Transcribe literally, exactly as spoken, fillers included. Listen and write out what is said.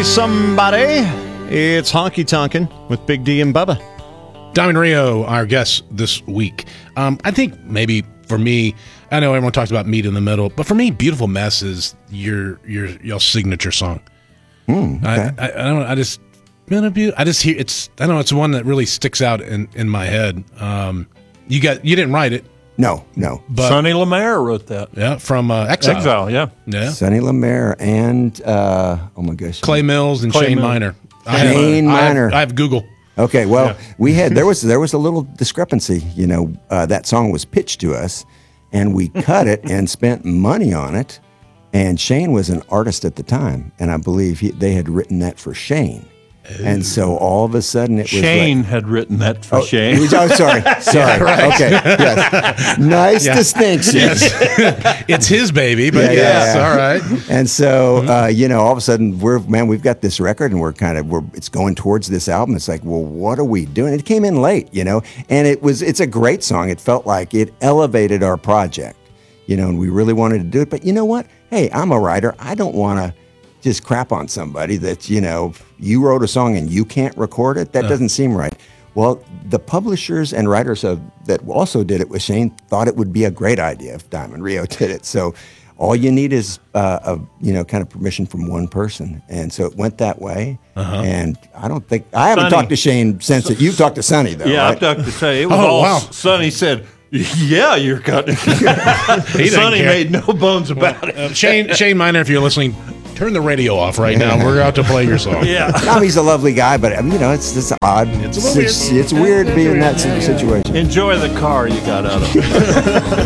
Be Somebody. It's Honky Tonkin' with Big D and Bubba. Diamond Rio, our guest this week. Um, I think maybe for me, I know everyone talks about Meet in the Middle, but for me, Beautiful Mess is your your your signature song. Mm, okay. I, I, I don't. I just, I just hear it's. I don't know. It's one that really sticks out in, in my head. Um, you got you didn't write it. No, no. But, Sonny Lemaire wrote that. Yeah, from uh, Exile. Exile, yeah. Yeah. Sonny Lemaire and, uh, oh my gosh. Clay Mills and Clay Shane Mills. Miner. Shane I have, Miner. I have, I have Google. Okay, well, Yeah. we had, there was there was a little discrepancy. You know, uh, that song was pitched to us, and we cut it and spent money on it. And Shane was an artist at the time, and I believe he, they had written that for Shane. Ooh. And so all of a sudden it was Shane like, had written that for oh, Shane. Oh, sorry, sorry. right. Okay, yes. Nice Yeah. distinction. Yes. It's his baby, but Yeah, yeah, yes, yeah. all right. And so, uh, you know, all of a sudden, we're man, we've got this record, and we're kind of we're it's going towards this album. It's like, well, what are we doing? It came in late, you know, and it was it's a great song. It felt like it elevated our project, you know, and we really wanted to do it. But you know what? Hey, I'm a writer. I don't want to just crap on somebody that, you know, you wrote a song and you can't record it. That Uh. doesn't seem right. Well, the publishers and writers of, that also did it with Shane thought it would be a great idea if Diamond Rio did it. So all you need is, uh, a, you know, kind of permission from one person. And so it went that way. Uh-huh. And I don't think, I haven't Sonny. talked to Shane since it. You've talked to Sonny, though, Yeah, right? I've talked to say it was Oh, all wow. Sonny said, yeah, you're cutting. He didn't Sonny care. made no bones about it. Uh, Shane Shane Miner, if you're listening, turn the radio off right now. We're out to play your song. Yeah. I mean, he's a lovely guy, but, I mean, you know, it's it's odd. It's a little it's, weird. it's weird to be in that situation. Enjoy the car you got out of it.